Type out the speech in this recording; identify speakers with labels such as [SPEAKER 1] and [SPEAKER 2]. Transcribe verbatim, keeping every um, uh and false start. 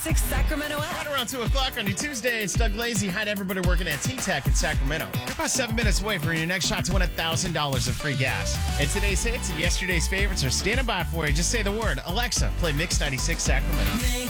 [SPEAKER 1] ninety-six Sacramento app.
[SPEAKER 2] Right around two o'clock on your Tuesday, it's Doug Lazy. Hi to everybody working at T-Tech in Sacramento. You're about seven minutes away from your next shot to win one thousand dollars of free gas. And today's hits and yesterday's favorites are standing by for you. Just say the word, Alexa, play Mix ninety-six Sacramento.
[SPEAKER 1] Mix